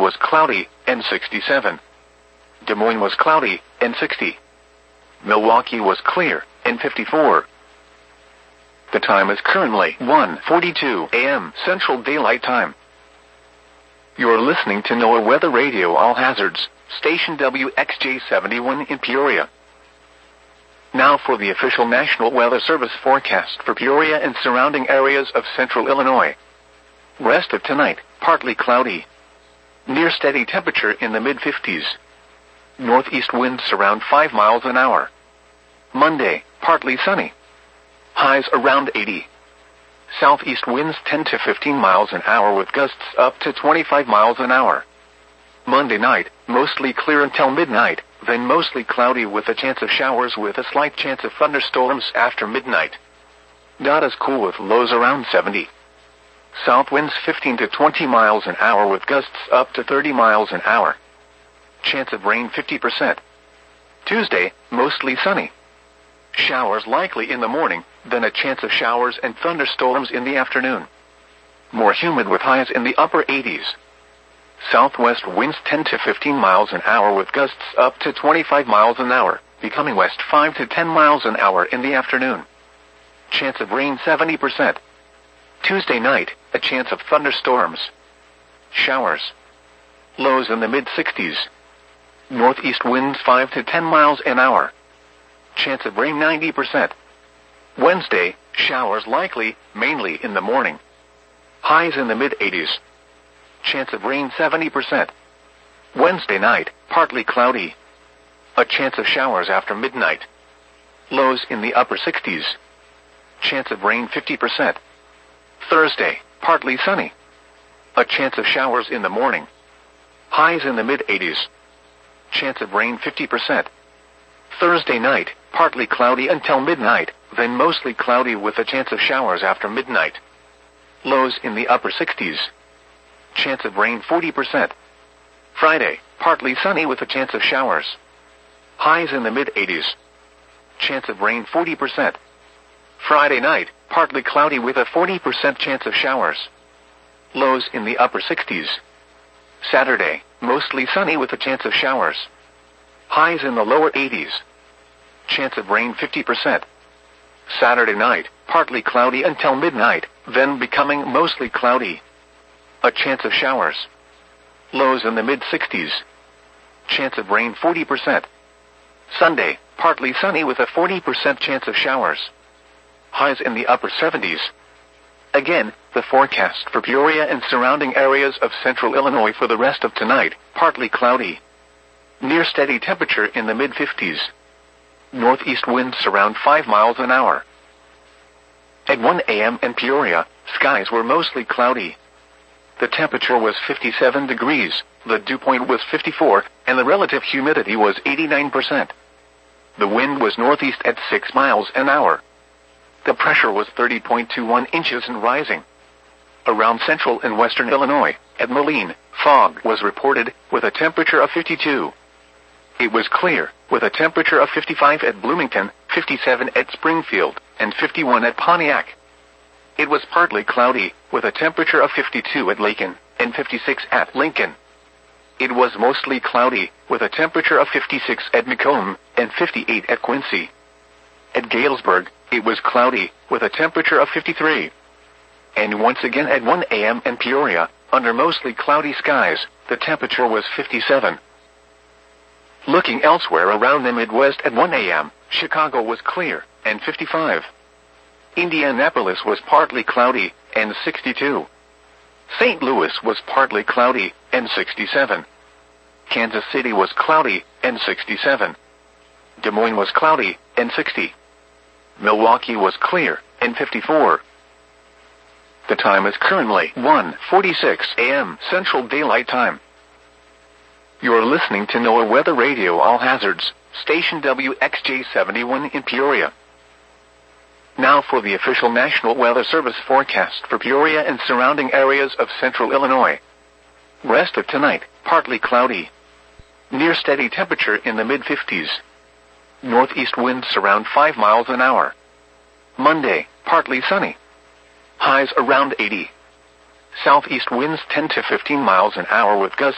was cloudy and 67. Des Moines was cloudy and 60. Milwaukee was clear and 54. The time is currently 1:42 a.m. Central Daylight Time. You're listening to NOAA Weather Radio All Hazards, station WXJ71 in Peoria. Now for the official National Weather Service forecast for Peoria and surrounding areas of central Illinois. Rest of tonight, partly cloudy. Near steady temperature in the mid-50s. Northeast winds around 5 miles an hour. Monday, partly sunny. Highs around 80. Southeast winds 10 to 15 miles an hour with gusts up to 25 miles an hour. Monday night, mostly clear until midnight, then mostly cloudy with a chance of showers with a slight chance of thunderstorms after midnight. Not as cool with lows around 70. South winds 15 to 20 miles an hour with gusts up to 30 miles an hour. Chance of rain 50%. Tuesday, mostly sunny. Showers likely in the morning, then a chance of showers and thunderstorms in the afternoon. More humid with highs in the upper 80s. Southwest winds 10 to 15 miles an hour with gusts up to 25 miles an hour, becoming west 5 to 10 miles an hour in the afternoon. Chance of rain 70%. Tuesday night, a chance of thunderstorms. Showers. Lows in the mid-60s. Northeast winds 5 to 10 miles an hour. Chance of rain 90%. Wednesday, showers likely, mainly in the morning. Highs in the mid-80s. Chance of rain 70%. Wednesday night, partly cloudy. A chance of showers after midnight. Lows in the upper 60s. Chance of rain 50%. Thursday, partly sunny. A chance of showers in the morning. Highs in the mid-80s. Chance of rain 50%. Thursday night, partly cloudy until midnight, then mostly cloudy with a chance of showers after midnight. Lows in the upper 60s. Chance of rain 40%. Friday, partly sunny with a chance of showers. Highs in the mid-80s. Chance of rain 40%. Friday night, partly cloudy with a 40% chance of showers. Lows in the upper 60s. Saturday, mostly sunny with a chance of showers. Highs in the lower 80s. Chance of rain 50%. Saturday night, partly cloudy until midnight, then becoming mostly cloudy. A chance of showers. Lows in the mid-60s. Chance of rain 40%. Sunday, partly sunny with a 40% chance of showers. Highs in the upper 70s. Again, the forecast for Peoria and surrounding areas of central Illinois for the rest of tonight, partly cloudy. Near steady temperature in the mid-50s. Northeast winds around 5 miles an hour. At 1 a.m. in Peoria, skies were mostly cloudy. The temperature was 57 degrees, the dew point was 54, and the relative humidity was 89%. The wind was northeast at 6 miles an hour. The pressure was 30.21 inches and rising. Around central and western Illinois, at Moline, fog was reported, with a temperature of 52. It was clear, with a temperature of 55 at Bloomington, 57 at Springfield, and 51 at Pontiac. It was partly cloudy, with a temperature of 52 at Lakin, and 56 at Lincoln. It was mostly cloudy, with a temperature of 56 at Macomb, and 58 at Quincy. At Galesburg, it was cloudy, with a temperature of 53. And once again at 1 a.m. in Peoria, under mostly cloudy skies, the temperature was 57. Looking elsewhere around the Midwest at 1 a.m., Chicago was clear, and 55. Indianapolis was partly cloudy, and 62. St. Louis was partly cloudy, and 67. Kansas City was cloudy, and 67. Des Moines was cloudy, and 60. Milwaukee was clear, and 54. The time is currently 1:46 a.m. Central Daylight Time. You're listening to NOAA Weather Radio All Hazards, station WXJ71 in Peoria. Now for the official National Weather Service forecast for Peoria and surrounding areas of central Illinois. Rest of tonight, partly cloudy. Near steady temperature in the mid-50s. Northeast winds around 5 miles an hour. Monday, partly sunny. Highs around 80. Southeast winds 10 to 15 miles an hour with gusts